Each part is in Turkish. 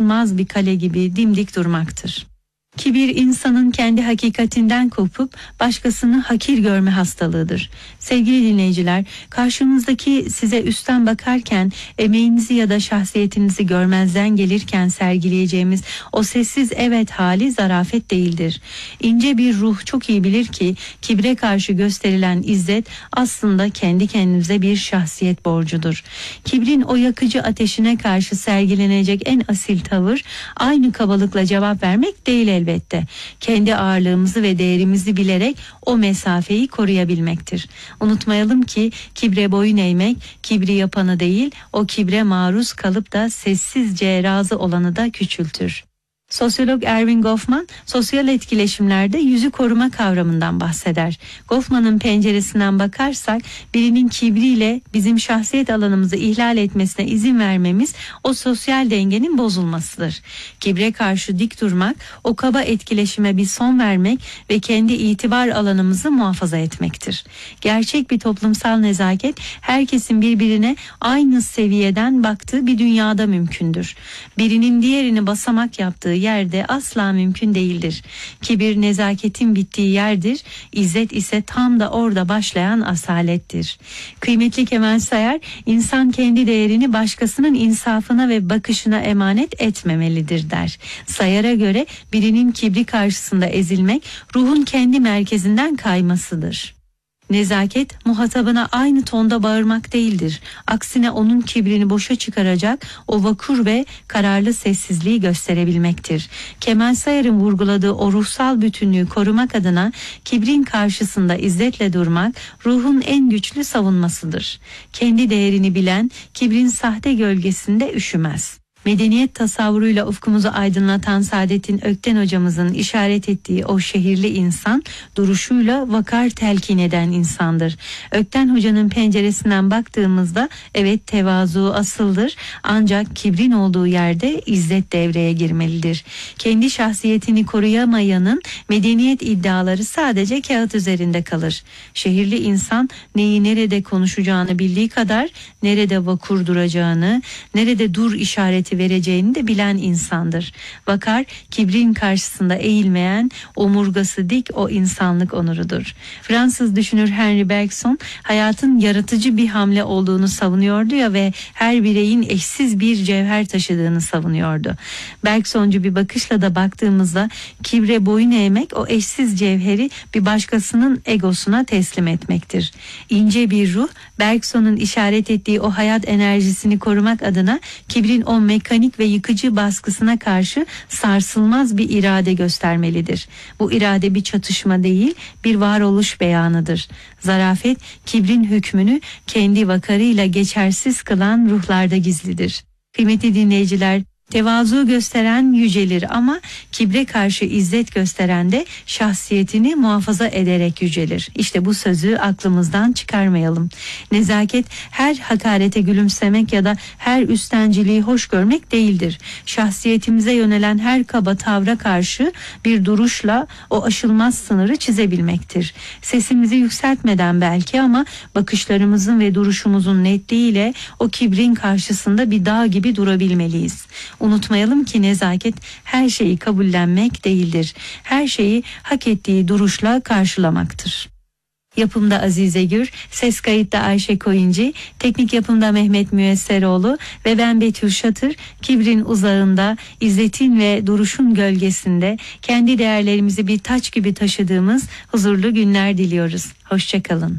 sarsılmaz bir kale gibi dimdik durmaktır. Kibir insanın kendi hakikatinden kopup başkasını hakir görme hastalığıdır. Sevgili dinleyiciler, karşınızdaki size üstten bakarken emeğinizi ya da şahsiyetinizi görmezden gelirken sergileyeceğimiz o sessiz evet hali zarafet değildir. İnce bir ruh çok iyi bilir ki kibre karşı gösterilen izzet aslında kendi kendimize bir şahsiyet borcudur. Kibrin o yakıcı ateşine karşı sergilenecek en asil tavır aynı kabalıkla cevap vermek değil elbette. Kendi ağırlığımızı ve değerimizi bilerek o mesafeyi koruyabilmektir. Unutmayalım ki kibre boyun eğmek, kibri yapanı değil, o kibre maruz kalıp da sessizce razı olanı da küçültür. Sosyolog Erving Goffman, sosyal etkileşimlerde yüzü koruma kavramından bahseder. Goffman'ın penceresinden bakarsak, birinin kibriyle bizim şahsiyet alanımızı ihlal etmesine izin vermemiz, o sosyal dengenin bozulmasıdır. Kibre karşı dik durmak, o kaba etkileşime bir son vermek ve kendi itibar alanımızı muhafaza etmektir. Gerçek bir toplumsal nezaket, herkesin birbirine aynı seviyeden baktığı bir dünyada mümkündür. Birinin diğerini basamak yaptığı yerde asla mümkün değildir. Kibir nezaketin bittiği yerdir, izzet ise tam da orada başlayan asalettir. Kıymetli Kemal Sayar, insan kendi değerini başkasının insafına ve bakışına emanet etmemelidir der. Sayar'a göre birinin kibri karşısında ezilmek, ruhun kendi merkezinden kaymasıdır. Nezaket muhatabına aynı tonda bağırmak değildir. Aksine onun kibrini boşa çıkaracak o vakur ve kararlı sessizliği gösterebilmektir. Kemal Sayar'ın vurguladığı o ruhsal bütünlüğü korumak adına kibrin karşısında izzetle durmak ruhun en güçlü savunmasıdır. Kendi değerini bilen kibrin sahte gölgesinde üşümez. Medeniyet tasavvuruyla ufkumuzu aydınlatan Saadettin Ökten hocamızın işaret ettiği o şehirli insan, duruşuyla vakar telkin eden insandır. Ökten hocanın penceresinden baktığımızda evet tevazu asıldır, ancak kibrin olduğu yerde izzet devreye girmelidir. Kendi şahsiyetini koruyamayanın medeniyet iddiaları sadece kağıt üzerinde kalır. Şehirli insan neyi nerede konuşacağını bildiği kadar nerede vakur duracağını, nerede dur işareti vereceğini de bilen insandır. Vakar, kibrin karşısında eğilmeyen, omurgası dik o insanlık onurudur. Fransız düşünür Henri Bergson, hayatın yaratıcı bir hamle olduğunu savunuyordu ya ve her bireyin eşsiz bir cevher taşıdığını savunuyordu. Bergsoncu bir bakışla da baktığımızda kibre boyun eğmek o eşsiz cevheri bir başkasının egosuna teslim etmektir. İnce bir ruh, Bergson'un işaret ettiği o hayat enerjisini korumak adına kibrin o mekanik ve yıkıcı baskısına karşı sarsılmaz bir irade göstermelidir. Bu irade bir çatışma değil, bir varoluş beyanıdır. Zarafet, kibrin hükmünü kendi vakarıyla geçersiz kılan ruhlarda gizlidir. Kıymetli dinleyiciler, tevazu gösteren yücelir ama kibre karşı izzet gösteren de şahsiyetini muhafaza ederek yücelir. İşte bu sözü aklımızdan çıkarmayalım. Nezaket her hakarete gülümsemek ya da her üstenciliği hoş görmek değildir. Şahsiyetimize yönelen her kaba tavra karşı bir duruşla o aşılmaz sınırı çizebilmektir. Sesimizi yükseltmeden belki ama bakışlarımızın ve duruşumuzun netliğiyle o kibrin karşısında bir dağ gibi durabilmeliyiz. Unutmayalım ki nezaket her şeyi kabullenmek değildir. Her şeyi hak ettiği duruşla karşılamaktır. Yapımda Azize Gür, ses kayıtta Ayşe Koyuncu, teknik yapımda Mehmet Müesseroğlu ve ben Betül Şatır, kibrin uzağında, izzetin ve duruşun gölgesinde kendi değerlerimizi bir taç gibi taşıdığımız huzurlu günler diliyoruz. Hoşçakalın.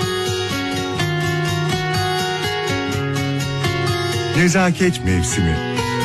Nezaket mevsimi.